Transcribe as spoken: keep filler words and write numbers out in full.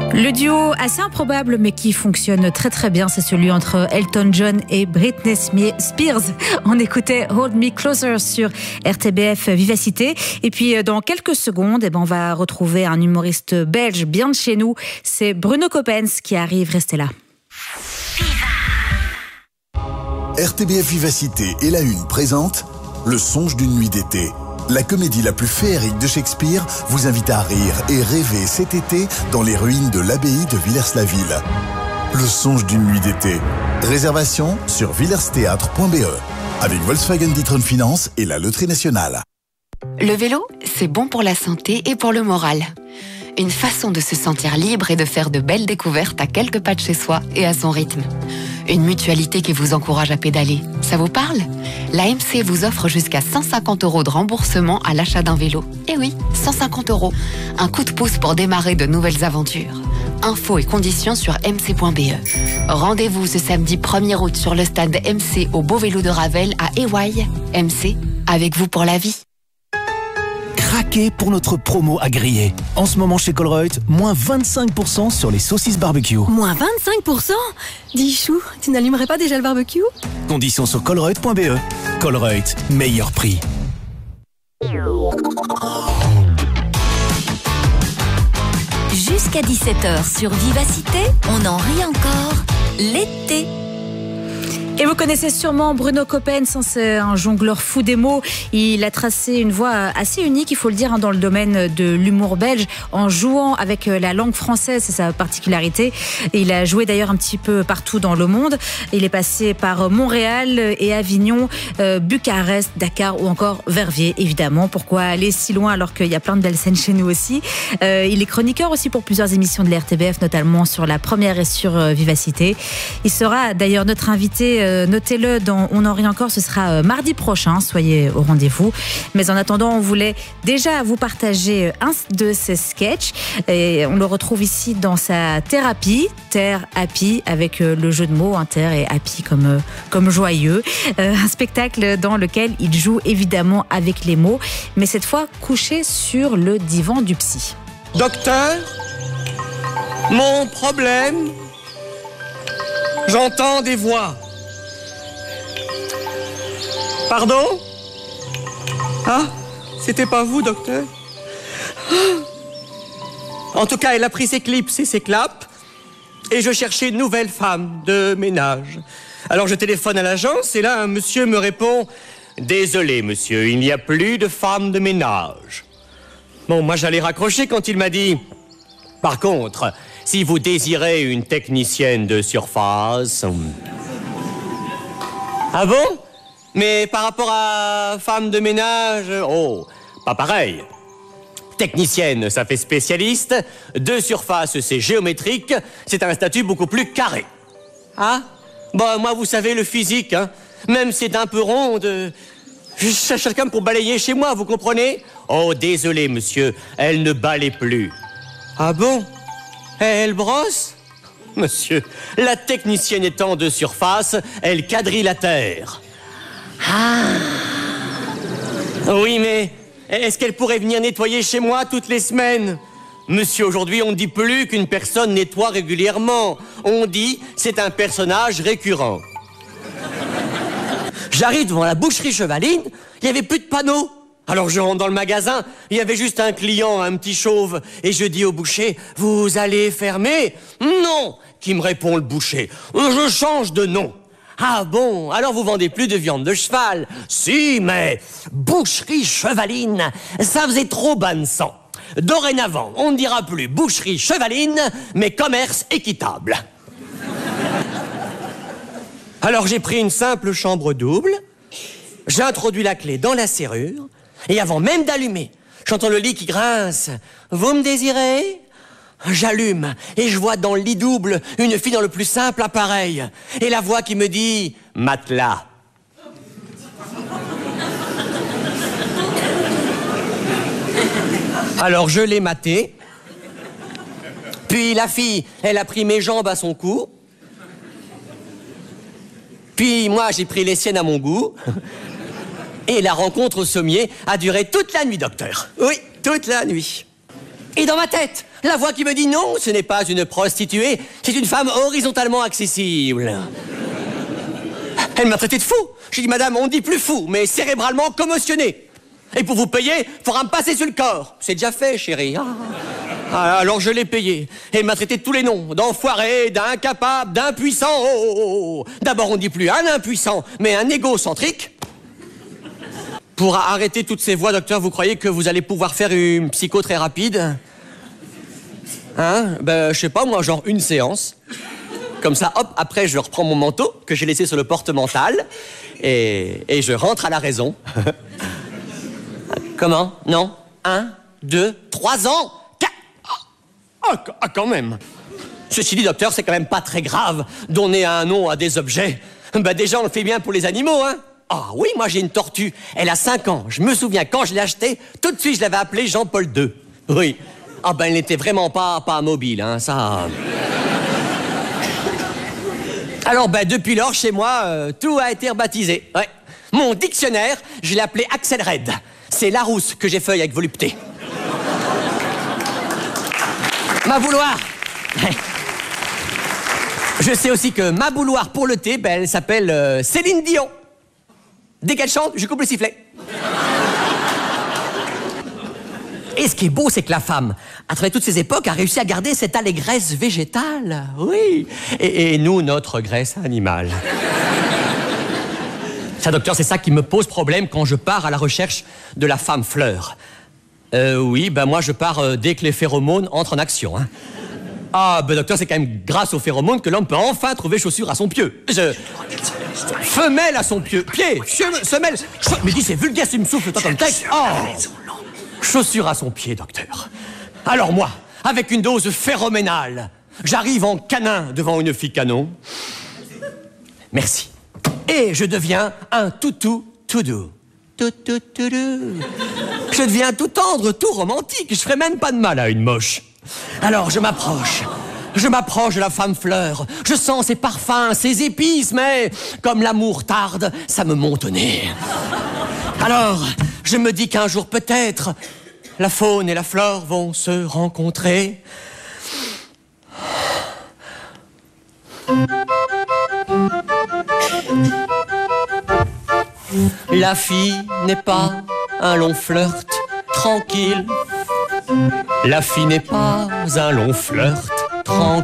Le duo assez improbable mais qui fonctionne très très bien, c'est celui entre Elton John et Britney Spears. On écoutait Hold Me Closer sur R T B F Vivacité. Et puis dans quelques secondes, eh ben, on va retrouver un humoriste belge bien de chez nous. C'est Bruno Coppens qui arrive, restez là. R T B F Vivacité et La Une présente Le songe d'une nuit d'été. La comédie la plus féerique de Shakespeare vous invite à rire et rêver cet été dans les ruines de l'abbaye de Villers-la-Ville. Le songe d'une nuit d'été. Réservation sur villersthéâtre point b e avec Volkswagen D'Ieteren Finance et la Loterie Nationale. Le vélo, c'est bon pour la santé et pour le moral. Une façon de se sentir libre et de faire de belles découvertes à quelques pas de chez soi et à son rythme. Une mutualité qui vous encourage à pédaler. Ça vous parle? La M C vous offre jusqu'à cent cinquante euros de remboursement à l'achat d'un vélo. Eh oui, cent cinquante euros. Un coup de pouce pour démarrer de nouvelles aventures. Infos et conditions sur m c point b e. Rendez-vous ce samedi premier août sur le stade M C au Beau Vélo de Ravel à Éwaille. M C, avec vous pour la vie. Craquez pour notre promo à griller. En ce moment chez Colruyt, moins vingt-cinq pour cent sur les saucisses barbecue. Moins vingt-cinq pour cent? Dis chou, tu n'allumerais pas déjà le barbecue? Conditions sur colruyt point b e. Colruyt, meilleur prix. Jusqu'à dix-sept heures sur Vivacité, on en rit encore l'été. Et vous connaissez sûrement Bruno Coppens, c'est un jongleur fou des mots. Il a tracé une voie assez unique, il faut le dire, dans le domaine de l'humour belge, en jouant avec la langue française, c'est sa particularité. Et il a joué d'ailleurs un petit peu partout dans le monde. Il est passé par Montréal et Avignon, euh, Bucarest, Dakar ou encore Verviers, évidemment. Pourquoi aller si loin alors qu'il y a plein de belles scènes chez nous aussi? euh, Il est chroniqueur aussi pour plusieurs émissions de la R T B F, notamment sur La Première et sur euh, Vivacité. Il sera d'ailleurs notre invité, euh, notez-le, dans On en rit encore, ce sera euh, mardi prochain, soyez au rendez-vous. Mais en attendant, on voulait déjà vous partager un de ses sketchs. Et on le retrouve ici dans sa thérapie, Terre Happy, avec euh, le jeu de mots, hein, Terre et Happy comme, euh, comme joyeux. Euh, un spectacle dans lequel il joue évidemment avec les mots, mais cette fois couché sur le divan du psy. Docteur, mon problème, j'entends des voix. Pardon? Ah, c'était pas vous, docteur? En tout cas, elle a pris ses clips et ses claps, et je cherchais une nouvelle femme de ménage. Alors je téléphone à l'agence, et là, un monsieur me répond: désolé, monsieur, il n'y a plus de femme de ménage. Bon, moi, j'allais raccrocher quand il m'a dit: par contre, si vous désirez une technicienne de surface... Ah bon? Mais par rapport à femme de ménage, oh, pas pareil. Technicienne, ça fait spécialiste. De surface, c'est géométrique. C'est un statut beaucoup plus carré. Ah? Bah, moi, vous savez, le physique, hein. Même c'est un peu rond de... Je cherche quelqu'un pour balayer chez moi, vous comprenez? Oh, désolé, monsieur, elle ne balaye plus. Ah bon? Elle brosse? Monsieur, la technicienne étant de surface, elle quadrille la terre. Ah. Oui, mais est-ce qu'elle pourrait venir nettoyer chez moi toutes les semaines? Monsieur, aujourd'hui, on ne dit plus qu'une personne nettoie régulièrement. On dit c'est un personnage récurrent. J'arrive devant la boucherie Chevaline, il n'y avait plus de panneaux. Alors je rentre dans le magasin, il y avait juste un client, un petit chauve. Et je dis au boucher: vous allez fermer? Non. Qui me répond le boucher: je change de nom. Ah bon, alors vous vendez plus de viande de cheval? Si, mais boucherie Chevaline, ça faisait trop bas de sang. Dorénavant, on ne dira plus boucherie Chevaline, mais commerce équitable. Alors j'ai pris une simple chambre double, j'ai introduit la clé dans la serrure, et avant même d'allumer, j'entends le lit qui grince. Vous me désirez? J'allume et je vois dans le lit double une fille dans le plus simple appareil. Et la voix qui me dit: matelas. Alors je l'ai maté. Puis la fille, elle a pris mes jambes à son cou. Puis moi, j'ai pris les siennes à mon goût. Et la rencontre au sommier a duré toute la nuit, docteur. Oui, toute la nuit. Et dans ma tête, la voix qui me dit non, ce n'est pas une prostituée, c'est une femme horizontalement accessible. Elle m'a traité de fou. J'ai dit, madame, on dit plus fou, mais cérébralement commotionné. Et pour vous payer, il faudra me passer sur le corps. C'est déjà fait, chérie. Ah. Ah, alors je l'ai payé. Et elle m'a traité de tous les noms. D'enfoiré, d'incapable, d'impuissant. Oh, oh, oh. D'abord, on dit plus un impuissant, mais un égocentrique. Pour arrêter toutes ces voix, docteur, vous croyez que vous allez pouvoir faire une psycho très rapide? Hein? Ben, je sais pas, moi, genre une séance. Comme ça, hop, après, je reprends mon manteau que j'ai laissé sur le porte-mental et, et je rentre à la raison. Comment? Non? Un, deux, trois ans? Quatre... Ah, ah, quand même. Ceci dit, docteur, c'est quand même pas très grave donner un nom à des objets. Ben, déjà, on le fait bien pour les animaux, hein? Ah oui, moi, j'ai une tortue. Elle a cinq ans. Je me souviens, quand je l'ai achetée, tout de suite, je l'avais appelée Jean-Paul deux. Oui. Ah ben, elle n'était vraiment pas, pas mobile, hein, ça... Alors, ben, depuis lors, chez moi, euh, tout a été rebaptisé. Ouais. Mon dictionnaire, je l'ai appelé Axel Red. C'est Larousse que j'ai feuille avec volupté. Ma bouloire. Je sais aussi que ma bouloire pour le thé, ben, elle s'appelle euh, Céline Dion. Dès qu'elle chante, je coupe le sifflet. Et ce qui est beau, c'est que la femme, à travers toutes ces époques, a réussi à garder cette allégresse végétale. Oui. Et, et nous, notre graisse animale. Ça, docteur, c'est ça qui me pose problème quand je pars à la recherche de la femme fleur. Euh, oui, ben moi, je pars euh, dès que les phéromones entrent en action. Hein. Ah, ben docteur, c'est quand même grâce aux phéromones que l'homme peut enfin trouver chaussure à son pieu. Je... Femelle à son pieu. Pied, semelle... Mais dis, c'est vulgaire, tu me souffles, toi, comme texte. Oh. Chaussure à son pied, docteur. Alors moi, avec une dose phéroménale, j'arrive en canin devant une fille canon. Merci. Et je deviens un toutou tout doux. Tout, tout, tout doux. Je deviens tout tendre, tout romantique. Je ferai même pas de mal à une moche. Alors je m'approche. Je m'approche de la femme fleur. Je sens ses parfums, ses épices, mais comme l'amour tarde, ça me monte au nez. Alors, je me dis qu'un jour peut-être, la faune et la flore vont se rencontrer. La fille n'est pas un long flirt tranquille. La fille n'est pas un long flirt tranquille.